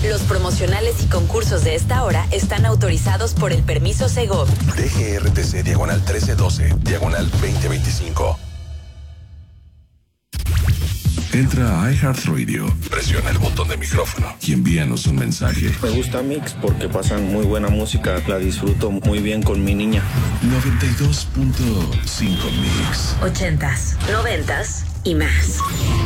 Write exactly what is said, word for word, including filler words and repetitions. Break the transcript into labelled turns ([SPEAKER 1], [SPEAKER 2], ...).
[SPEAKER 1] Los promocionales y concursos de esta hora están autorizados por el permiso Segov.
[SPEAKER 2] D G R T C diagonal trece doce, diagonal veinte veinticinco.
[SPEAKER 3] Entra a iHeartRadio, presiona el botón de micrófono y envíanos un mensaje.
[SPEAKER 4] Me gusta Mix porque pasan muy buena música, la disfruto muy bien con mi niña.
[SPEAKER 3] noventa y dos punto cinco Mix.
[SPEAKER 1] Ochentas, noventas y más.